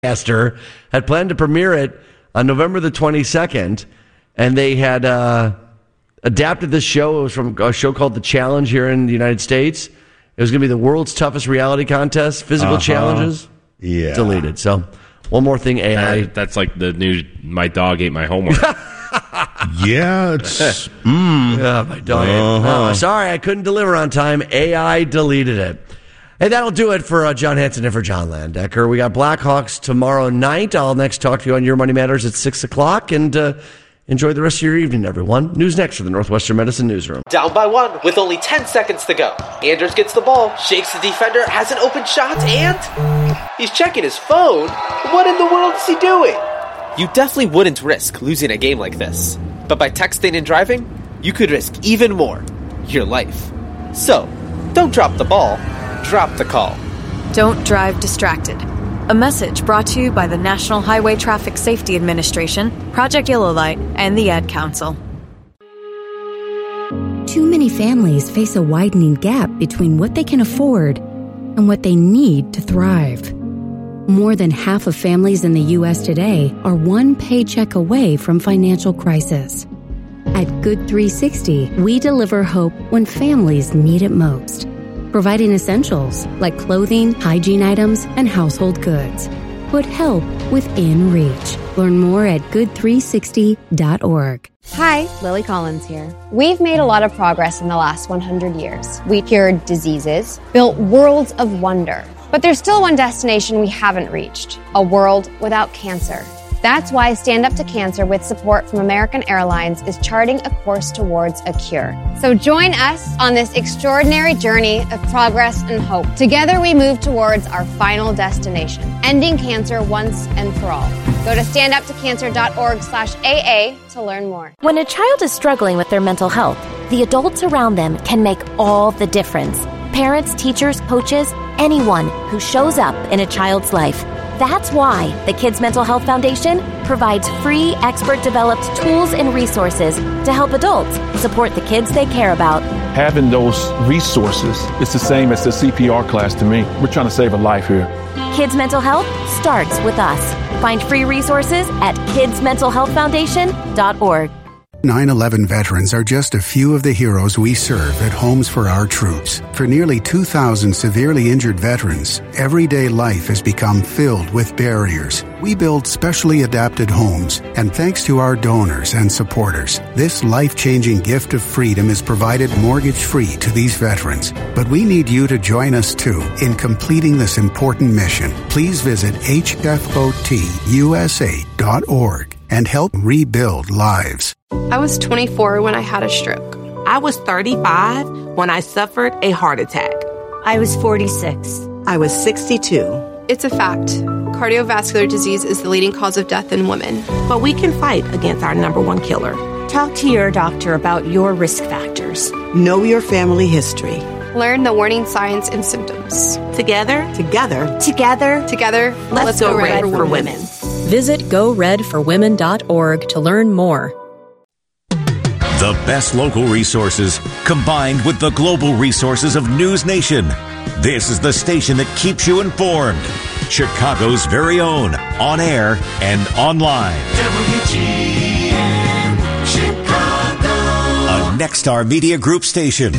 Caster had planned to premiere it on November the 22nd, and they had adapted this show. It was from a show called The Challenge here in the United States. It was going to be the world's toughest reality contest, physical challenges. Yeah. Deleted. So, one more thing, AI. That's like the new My Dog Ate My Homework. Yeah, it's... Yeah, my dog. Sorry, I couldn't deliver on time. AI deleted it. Hey, that'll do it for John Hanson and for John Landecker. We got Blackhawks tomorrow night. I'll next talk to you on Your Money Matters at 6 o'clock. And enjoy the rest of your evening, everyone. News next for the Northwestern Medicine Newsroom. Down by one with only 10 seconds to go. Anders gets the ball, shakes the defender, has an open shot, and he's checking his phone. What in the world is he doing? You definitely wouldn't risk losing a game like this. But by texting and driving, you could risk even more. Your life. So, don't drop the ball. Drop the call. Don't drive distracted. A message brought to you by the National Highway Traffic Safety Administration, Project Yellow Light, and the Ad Council. Too many families face a widening gap between what they can afford and what they need to thrive. More than half of families in the U.S. today are one paycheck away from financial crisis. At Good 360, we deliver hope when families need it most, providing essentials like clothing, hygiene items, and household goods. Put help within reach. Learn more at good360.org. Hi, Lily Collins here. We've made a lot of progress in the last 100 years. We cured diseases, built worlds of wonder. But there's still one destination we haven't reached, a world without cancer. That's why Stand Up to Cancer, with support from American Airlines, is charting a course towards a cure. So join us on this extraordinary journey of progress and hope. Together we move towards our final destination, ending cancer once and for all. Go to standuptocancer.org/AA to learn more. When a child is struggling with their mental health, the adults around them can make all the difference. Parents, teachers, coaches, anyone who shows up in a child's life. That's why the Kids Mental Health Foundation provides free, expert-developed tools and resources to help adults support the kids they care about. Having those resources is the same as the CPR class to me. We're trying to save a life here. Kids Mental Health starts with us. Find free resources at kidsmentalhealthfoundation.org. 9/11 veterans are just a few of the heroes we serve at Homes for Our Troops. For nearly 2,000 severely injured veterans, everyday life has become filled with barriers. We build specially adapted homes, and thanks to our donors and supporters, this life-changing gift of freedom is provided mortgage-free to these veterans. But we need you to join us, too, in completing this important mission. Please visit hfotusa.org and help rebuild lives. I was 24 when I had a stroke. I was 35 when I suffered a heart attack. I was 46. I was 62. It's a fact. Cardiovascular disease is the leading cause of death in women. But we can fight against our number one killer. Talk to your doctor about your risk factors. Know your family history. Learn the warning signs and symptoms. Together, let's go Red for Women. Visit GoRedForWomen.org to learn more. The best local resources combined with the global resources of News Nation. This is the station that keeps you informed. Chicago's very own, on air and online. WGN Chicago. A Nexstar Media Group station.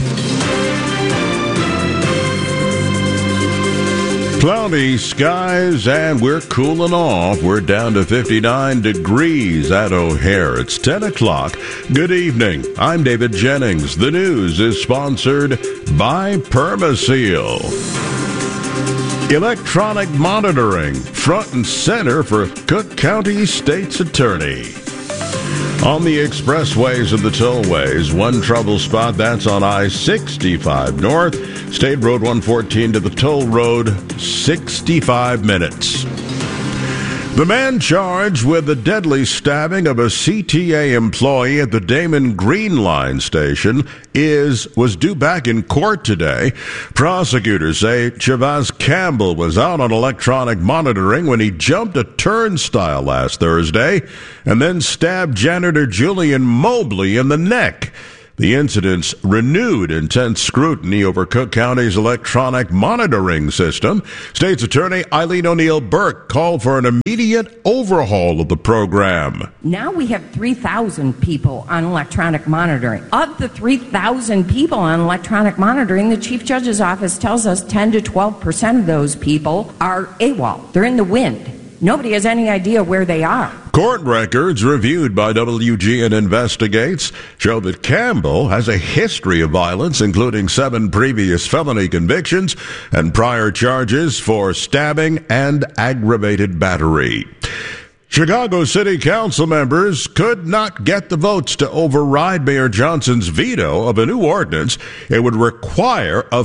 Cloudy skies, and we're cooling off. We're down to 59 degrees at O'Hare. It's 10 o'clock. Good evening. I'm David Jennings. The news is sponsored by Permaseal. Electronic monitoring, front and center for Cook County State's Attorney. On the expressways and the tollways, one trouble spot, that's on I-65 North, State Road 114 to the toll road, 65 minutes. The man charged with the deadly stabbing of a CTA employee at the Damon Green Line station was due back in court today. Prosecutors say Chavaz Campbell was out on electronic monitoring when he jumped a turnstile last Thursday and then stabbed janitor Julian Mobley in the neck. The incidents renewed intense scrutiny over Cook County's electronic monitoring system. State's Attorney Eileen O'Neill Burke called for an immediate overhaul of the program. Now we have 3,000 people on electronic monitoring. Of the 3,000 people on electronic monitoring, the Chief Judge's Office tells us 10 to 12% of those people are AWOL. They're in the wind. Nobody has any idea where they are. Court records reviewed by WGN Investigates show that Campbell has a history of violence, including 7 previous felony convictions and prior charges for stabbing and aggravated battery. Chicago City Council members could not get the votes to override Mayor Johnson's veto of a new ordinance. It would require a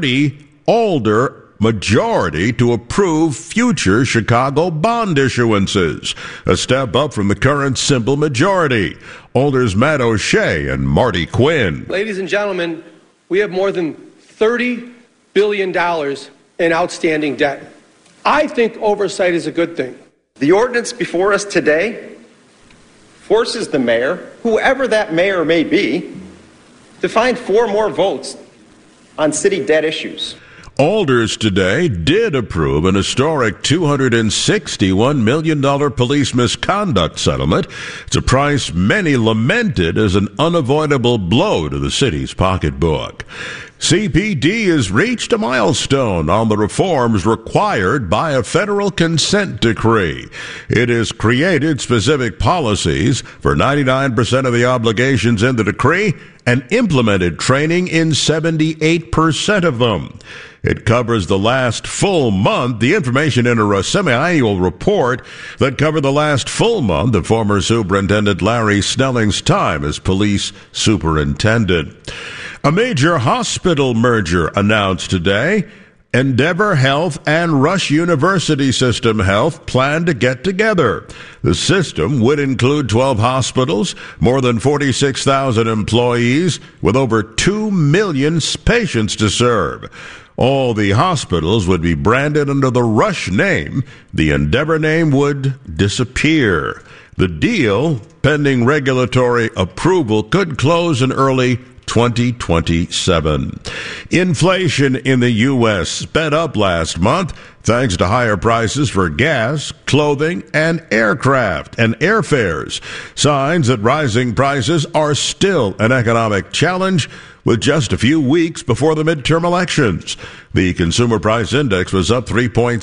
30-alder majority to approve future Chicago bond issuances, a step up from the current simple majority. Alders Matt O'Shea and Marty Quinn. Ladies and gentlemen, we have more than $30 billion in outstanding debt. I think oversight is a good thing. The ordinance before us today forces the mayor, whoever that mayor may be, to find 4 more votes on city debt issues. Alders today did approve an historic $261 million police misconduct settlement. It's a price many lamented as an unavoidable blow to the city's pocketbook. CPD has reached a milestone on the reforms required by a federal consent decree. It has created specific policies for 99% of the obligations in the decree and implemented training in 78% of them. It covers the last full month. The information in a semi-annual report that covered the last full month of former Superintendent Larry Snelling's time as police superintendent. A major hospital merger announced today. Endeavor Health and Rush University System Health plan to get together. The system would include 12 hospitals, more than 46,000 employees, with over 2 million patients to serve. All the hospitals would be branded under the Rush name. The Endeavor name would disappear. The deal, pending regulatory approval, could close in early 2027. Inflation in the U.S. sped up last month thanks to higher prices for gas, clothing, and aircraft and airfares. Signs that rising prices are still an economic challenge with just a few weeks before the midterm elections. The Consumer Price Index was up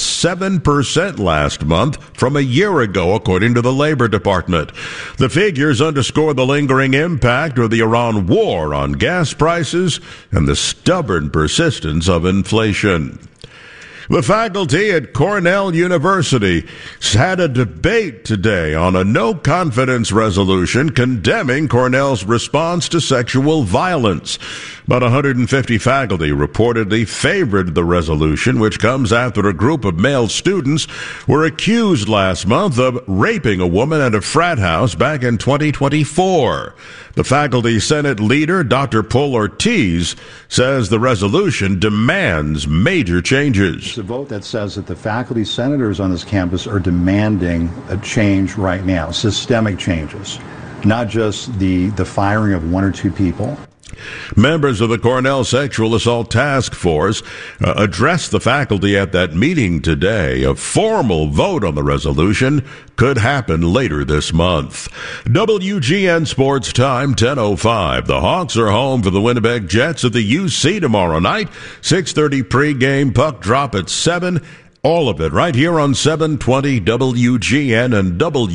3.7% last month from a year ago, according to the Labor Department. The figures underscore the lingering impact of the Iran war on gas prices and the stubborn persistence of inflation. The faculty at Cornell University had a debate today on a no-confidence resolution condemning Cornell's response to sexual violence. About 150 faculty reportedly favored the resolution, which comes after a group of male students were accused last month of raping a woman at a frat house back in 2024. The faculty Senate leader, Dr. Paul Ortiz, says the resolution demands major changes. It's a vote that says that the faculty senators on this campus are demanding a change right now, systemic changes, not just the firing of 1 or 2 people. Members of the Cornell Sexual Assault Task Force addressed the faculty at that meeting today. A formal vote on the resolution could happen later this month. WGN Sports Time, 10:05. The Hawks are home for the Winnipeg Jets at the UC tomorrow night. 6:30 pregame, puck drop at 7. All of it right here on 720 WGN and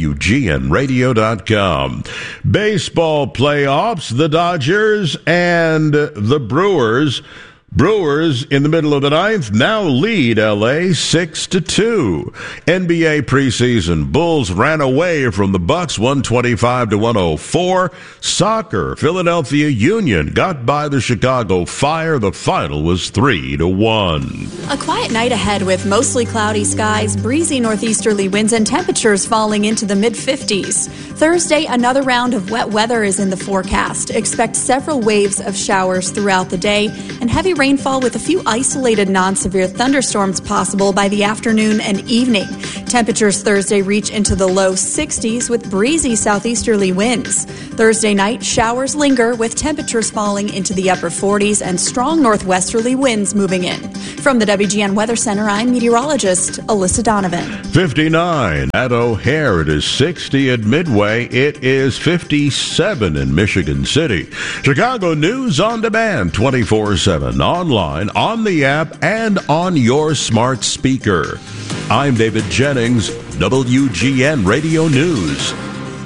WGNradio.com. Baseball playoffs, the Dodgers and the Brewers. Brewers in the middle of the ninth now lead LA 6-2. NBA preseason, Bulls ran away from the Bucks 125-104. Soccer, Philadelphia Union got by the Chicago Fire. The final was 3-1. A quiet night ahead with mostly cloudy skies, breezy northeasterly winds, and temperatures falling into the mid-50s. Thursday, another round of wet weather is in the forecast. Expect several waves of showers throughout the day and heavy rain rainfall with a few isolated non-severe thunderstorms possible by the afternoon and evening. Temperatures Thursday reach into the low 60s with breezy southeasterly winds. Thursday night, showers linger with temperatures falling into the upper 40s and strong northwesterly winds moving in. From the WGN Weather Center, I'm meteorologist Alyssa Donovan. 59 at O'Hare. It is 60 at Midway. It is 57 in Michigan City. Chicago News on demand 24/7 online, on the app, and on your smart speaker. I'm David Jennings, WGN Radio News.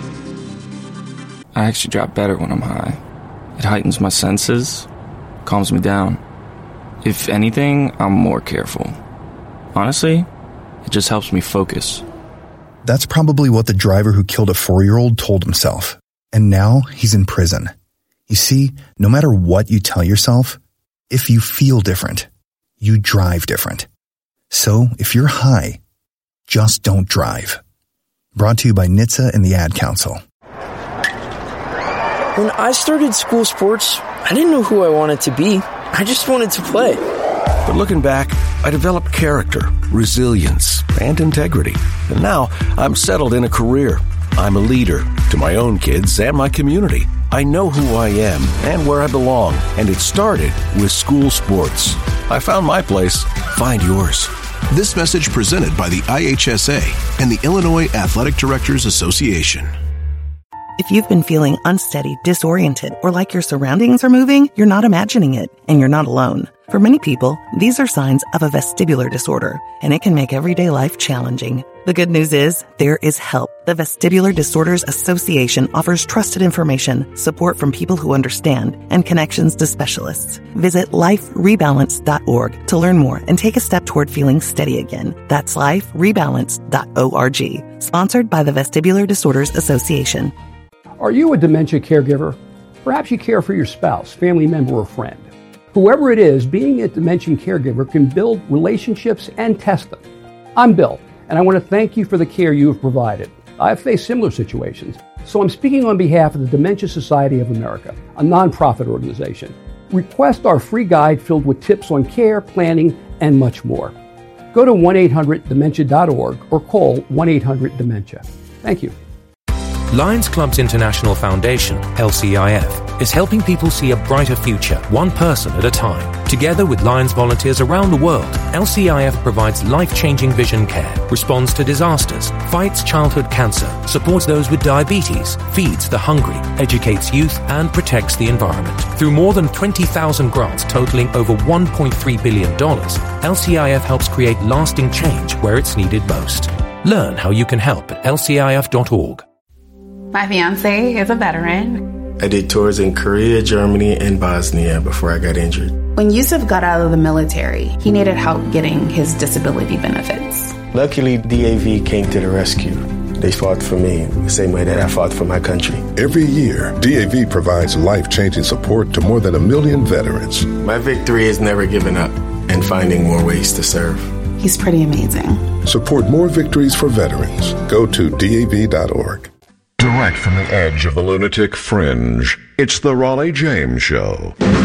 I actually drive better when I'm high. It heightens my senses, calms me down. If anything, I'm more careful. Honestly, it just helps me focus. That's probably what the driver who killed a 4-year-old told himself. And now he's in prison. You see, no matter what you tell yourself, if you feel different, you drive different. So if you're high, just don't drive. Brought to you by NHTSA and the Ad Council. When I started school sports, I didn't know who I wanted to be. I just wanted to play. But looking back, I developed character, resilience, and integrity. And now I'm settled in a career. I'm a leader to my own kids and my community. I know who I am and where I belong, and it started with school sports. I found my place. Find yours. This message presented by the IHSA and the Illinois Athletic Directors Association. If you've been feeling unsteady, disoriented, or like your surroundings are moving, you're not imagining it, and you're not alone. For many people, these are signs of a vestibular disorder, and it can make everyday life challenging. The good news is, there is help. The Vestibular Disorders Association offers trusted information, support from people who understand, and connections to specialists. Visit liferebalance.org to learn more and take a step toward feeling steady again. That's liferebalance.org. Sponsored by the Vestibular Disorders Association. Are you a dementia caregiver? Perhaps you care for your spouse, family member, or friend. Whoever it is, being a dementia caregiver can build relationships and test them. I'm Bill, and I want to thank you for the care you have provided. I've faced similar situations, so I'm speaking on behalf of the Dementia Society of America, a nonprofit organization. Request our free guide filled with tips on care, planning, and much more. Go to 1-800-DEMENTIA.org or call 1-800-DEMENTIA. Thank you. Lions Clubs International Foundation, LCIF, is helping people see a brighter future, one person at a time. Together with Lions volunteers around the world, LCIF provides life-changing vision care, responds to disasters, fights childhood cancer, supports those with diabetes, feeds the hungry, educates youth, and protects the environment. Through more than 20,000 grants totaling over $1.3 billion, LCIF helps create lasting change where it's needed most. Learn how you can help at lcif.org. My fiance is a veteran. I did tours in Korea, Germany, and Bosnia before I got injured. When Yusuf got out of the military, he needed help getting his disability benefits. Luckily, DAV came to the rescue. They fought for me the same way that I fought for my country. Every year, DAV provides life-changing support to more than 1 million veterans. My victory is never giving up and finding more ways to serve. He's pretty amazing. Support more victories for veterans. Go to DAV.org. Direct from the edge of the lunatic fringe, it's the Raleigh James Show.